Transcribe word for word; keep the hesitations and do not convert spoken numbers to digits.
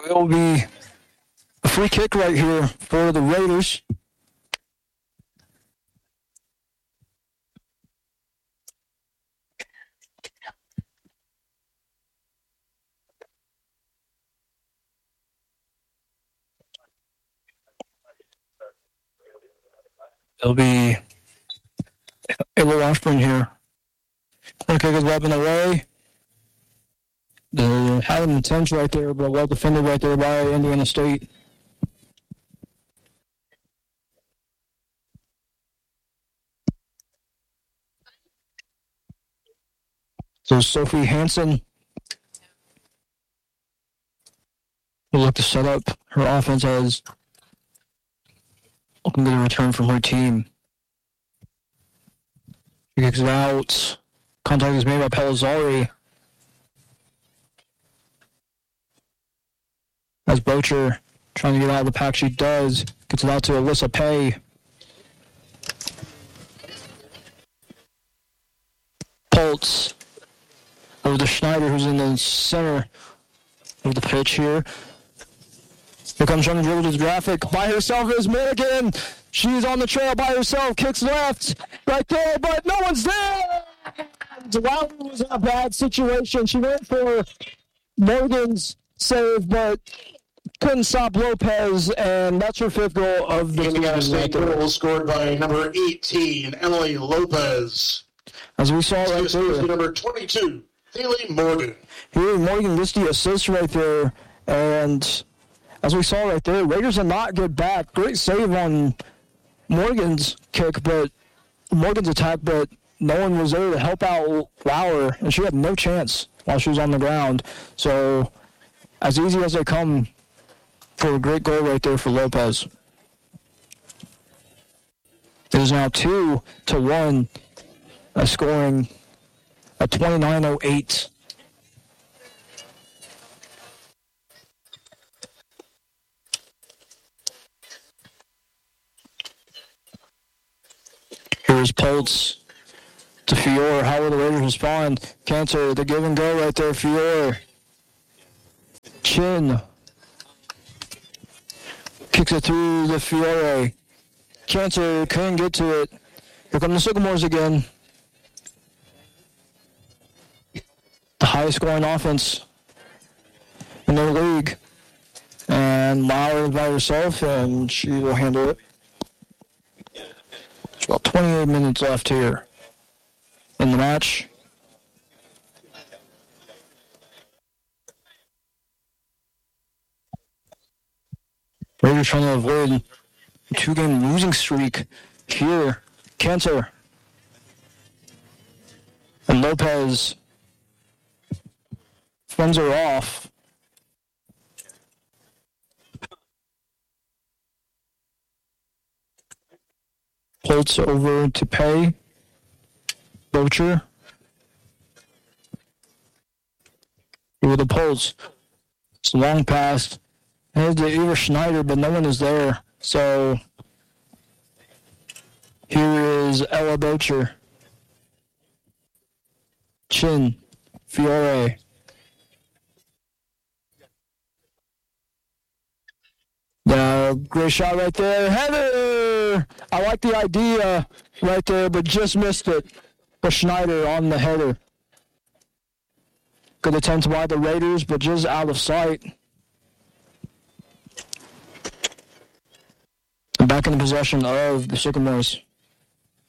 it will be a free kick right here for the Raiders. It'll be Ella Washburn here. Corner kick is weapon away. They had an attempt right there, but well defended right there by Indiana State. So Sophie Hansen will look to set up her offense as looking to get a return from her team. She kicks it out. Contact is made by Pellizzari. As Bocher trying to get out of the pack, she does. Gets it out to Alyssa Pay. Pulse over to Schneider, who's in the center of the pitch here. Here comes trying to dribble to the graphic. By herself is Morgan. She's on the trail by herself. Kicks left. Right there, but no one's there. Lowry was in a bad situation. She went for Morgan's save, but couldn't stop Lopez, and that's her fifth goal of the Indiana State goal scored by number eighteen, Emily Lopez. As we saw right there. Number twenty-two, Haley Morgan. Here, Morgan gets the assist right there, and as we saw right there, Raiders did not get back. Great save on Morgan's kick, but Morgan's attack, but no one was there to help out Lauer, and she had no chance while she was on the ground. So, as easy as they come for a great goal right there for Lopez. It is now two to one, uh, scoring at twenty-nine oh eight. Here's Pulse to Fiore. How will the Raiders respond? Cantor, the give and go right there, Fiore. Chin. Kicks it through the Fiore. Cantor couldn't get to it. Here come the Sycamores again. The highest scoring offense in their league. And Lauer by herself, and she will handle it. There's about twenty-eight minutes left here in the match. Raiders trying to avoid a two-game losing streak here. Cantor and Lopez fends her off. Holtz over to Pay. Bocher. With the Pulse. It's a long pass. Here's to Eva Schneider, but no one is there. So here is Ella Bocher. Chin. Fiore. The great shot right there. Header! I like the idea right there, but just missed it for Schneider on the header. Good attempt by the Raiders, but just out of sight. And back in the possession of the Sycamores.